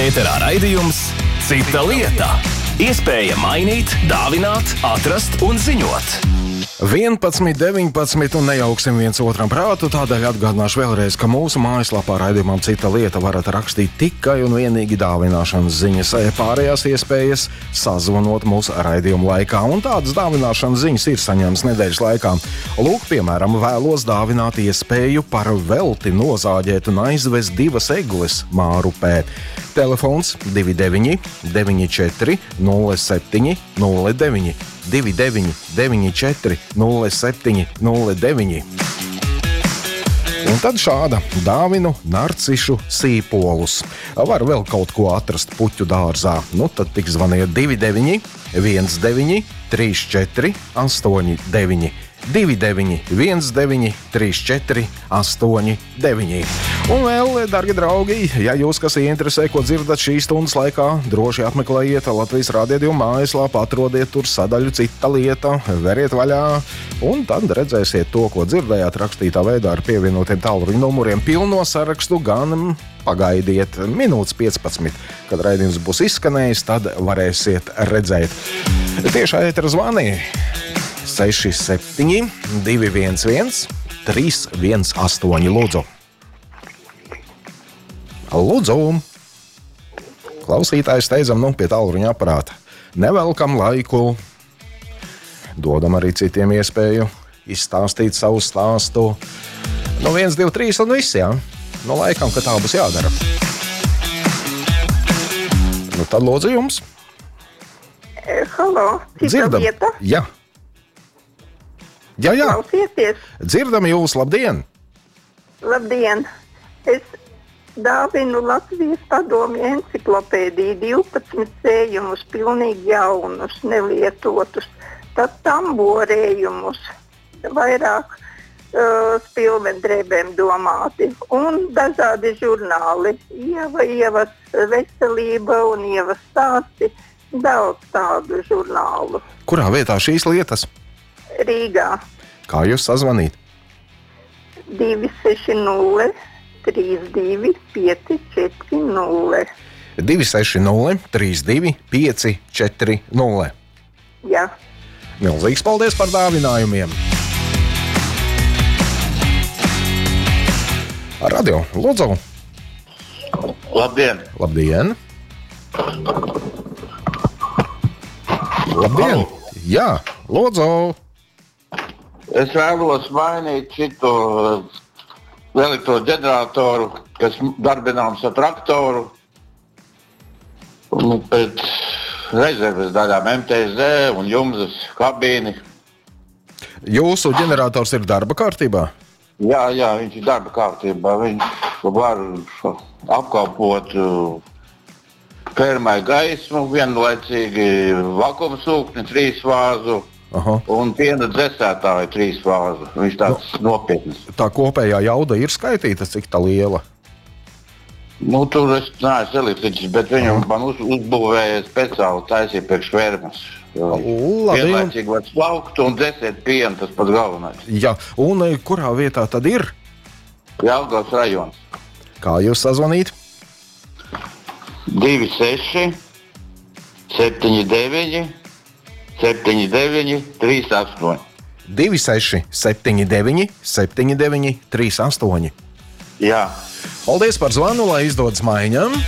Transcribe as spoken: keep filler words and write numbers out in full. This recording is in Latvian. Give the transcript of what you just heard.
Ēterā raidījums Cita lieta. Iespēja mainīt, dāvināt, atrast un ziņot. vienpadsmit, deviņpadsmit un nejauksim viens otram prātu, tādēļ atgādināšu vēlreiz, ka mūsu mājaslapā raidījumam Cita lieta varat rakstīt tikai un vienīgi dāvināšanas ziņas. Pārējās iespējas sazvanot mūsu raidījuma laikā, un tādas dāvināšanas ziņas ir saņemtas nedēļas laikā. Lūk, piemēram, vēlos dāvināt iespēju par velti nozāģēt un aizvest divas egles Mārupē. Telefons divi deviņi, deviņi četri, nulle septiņi, nulle deviņi. divi deviņi, deviņi četri, nulle septiņi, nulle deviņi. Un tad šāda dāvinu narcišu sīpolus. Var vēl kaut ko atrast puķu dārzā. Nu, tad tik zvaniet divi deviņi, viens deviņi, trīs četri, astoņi deviņi. divi deviņi, viens deviņi, trīs četri, astoņi deviņi. Un vēl, dargi draugi, ja jūs kas ieinteresē, ko dzirdat šīs stundas laikā, droši apmeklējiet Latvijas Rādio mājaslapā, atrodiet tur sadaļu Cita lieta, veriet vaļā, un tad redzēsiet to, ko dzirdējāt rakstītā veidā ar pievienotiem tālruņa numuriem. Pilno sarakstu gan pagaidiet minūtes piecpadsmit, kad raidījums būs izskanējis, tad varēsiet redzēt. Tiešā ētera zvani seši septiņi, divi viens viens, trīs viens astoņi, lūdzu. Lūdzu. Klausītājs steidzam nu pie tālruņa aparāta. Nevelkam laiku. Dodam arī citiem iespēju izstāstīt savu stāstu. Nu, viens, divi, trīs un viss, jā. Nu, laikam, ka tā būs jādara. Nu, tad lūdzu jums. Halo, Cita lieta? Jā. Jā, jā. Klausieties. Dzirdam jūs, labdien! Labdien! Es dāvinu Latvijas padomju enciklopēdiju divpadsmit sējumus, pilnīgi jaunus, nelietotus, tad tamborējumus, vairāk uh, spilvendrēbēm domāti un dažādi žurnāli. Ieva, Ievas veselība un Ievas stāsti, daudz tādu žurnālu. Kurā vietā šīs lietas? Rīgā. Kā jūs sazvanīt? divi seši nulle, trīs divi, pieci četri nulle. divi seši nulle, trīs divi, pieci četri nulle. Jā. Milzīgs paldies par dāvinājumiem. Radio, lūdzu. Labdien. Labdien. Labdien. Jā, lūdzu. Es vēlos mainīt šito elektroģeneratoru, kas darbināms ar traktoru. Un pēc rezerves daļām M T Z un jumzas kabīni. Jūsu ģenerators ir darba kārtībā? Jā, jā, viņš ir darba kārtībā. Viņš var apkalpot fermai gaismu, vienlaicīgi vakumsūkni, trīs fāzu. Aha. Un piena dzesētāja trīs fāzu. Viņš tāds no, nopietns. Tā kopējā jauda ir skaitīta, cik tā liela? Nu, tur es neesmu elektriķis, bet viņu Aha. man uz, uzbūvēja speciāli taisīja priekš fermas. Vienlaicīgi var slaukt un dzesēt pienu, tas pats galvenais. Jā, un kurā vietā tad ir? Jelgavas rajons. Kā jūs sazvanīt? divi seši, septiņi deviņi, septiņi deviņi, trīs astoņi. divi seši, septiņi deviņi, septiņi deviņi, trīs astoņi. Jā. Paldies par zvanu, lai izdodas maiņa.